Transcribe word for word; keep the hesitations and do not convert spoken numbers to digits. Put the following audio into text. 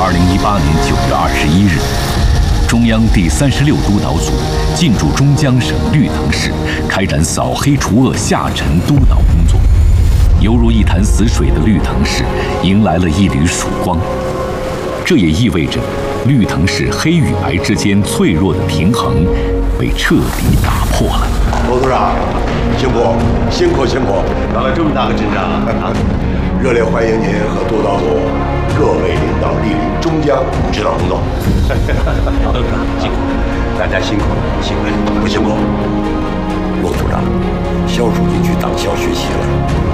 二零一八年九月二十一日，中央第三十六督导组进驻中江省绿藤市，开展扫黑除恶下沉督导工作。犹如一潭死水的绿藤市迎来了一缕曙光，这也意味着绿藤市黑与白之间脆弱的平衡被彻底打破了。 罗组长，辛苦辛苦辛苦！ 搞了这么大个阵仗啊！ 热烈欢迎您和督导组各位领导莅临中江指导工作。 董事长辛苦，大家辛苦了，辛苦不辛苦？罗组长，肖书记去党校学习了。